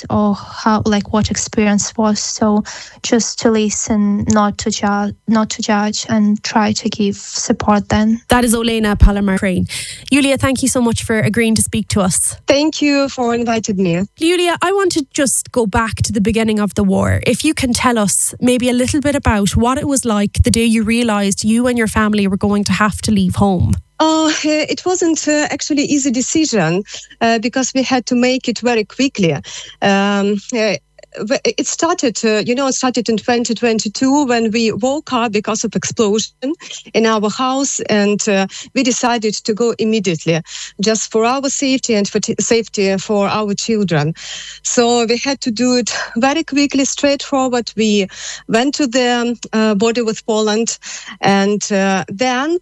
or how, like, what experience was. So just to listen, not to judge, and try to give support then. That is Olena Palmer-Crane. Julia, thank you so much for agreeing to speak to us. Thank you for inviting me. Julia, I want to just go back to the beginning of the war. If you can tell us maybe a little bit about what it was like the day you realised you and your family were going to have to leave home. It wasn't actually an easy decision because we had to make it very quickly. It started in 2022 when we woke up because of explosion in our house, and we decided to go immediately, just for our safety and for safety for our children. So we had to do it very quickly, straightforward. We went to the border with Poland, and then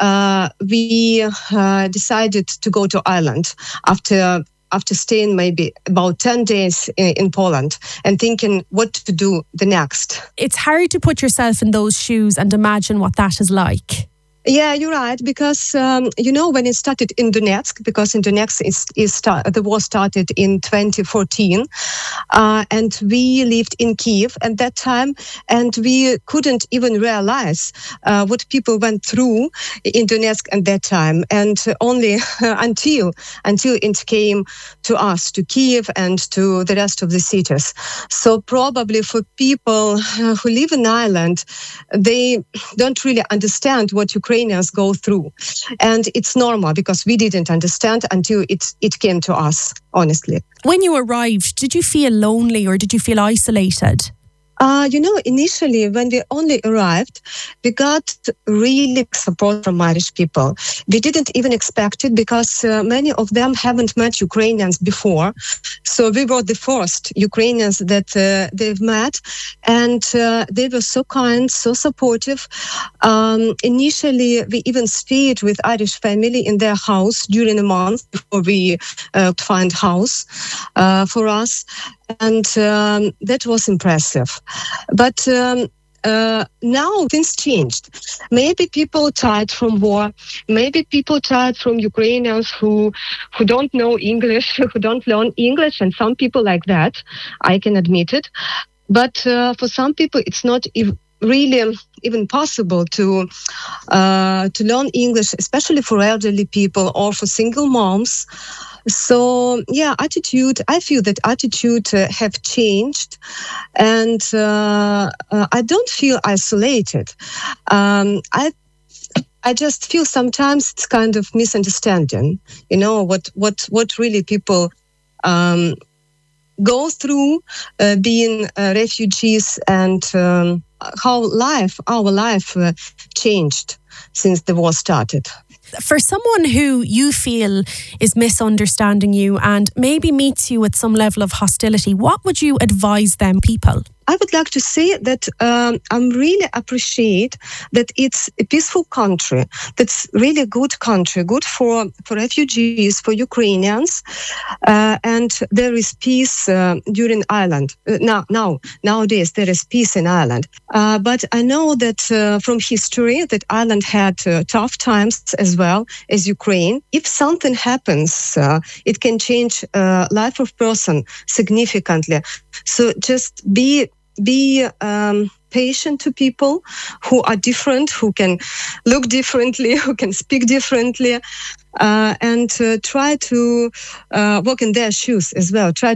we decided to go to Ireland after staying maybe about 10 days in Poland and thinking what to do the next. It's hard to put yourself in those shoes and imagine what that is like. Yeah, you're right, because, when it started in Donetsk, because in Donetsk the war started in 2014, and we lived in Kiev at that time, and we couldn't even realize what people went through in Donetsk at that time, and only until it came to us, to Kiev and to the rest of the cities. So probably for people who live in Ireland, they don't really understand what Ukrainians go through. And it's normal because we didn't understand until it came to us, honestly. When you arrived, did you feel lonely or did you feel isolated? Initially, when we only arrived, we got really support from Irish people. We didn't even expect it because many of them haven't met Ukrainians before. So we were the first Ukrainians that they've met, and they were so kind, so supportive. Initially, we even stayed with Irish family in their house during a month before we find house for us. And that was impressive. But now things changed. Maybe people tired from war. Maybe people tired from Ukrainians who don't know English, who don't learn English, and some people like that. I can admit it. But for some people, it's not really even possible to learn English, especially for elderly people or for single moms. So, I feel that attitude have changed, and I don't feel isolated. I just feel sometimes it's kind of misunderstanding, what really people go through being refugees, and how our life changed since the war started. For someone who you feel is misunderstanding you and maybe meets you with some level of hostility, what would you advise them people? I would like to say that I really appreciate that it's a peaceful country. That's really a good country, good for refugees, for Ukrainians, and there is peace during Ireland. Nowadays there is peace in Ireland. But I know that from history that Ireland had tough times as well as Ukraine. If something happens, it can change life of person significantly. So just be patient to people who are different, who can look differently, who can speak differently, and try to walk in their shoes as well. Try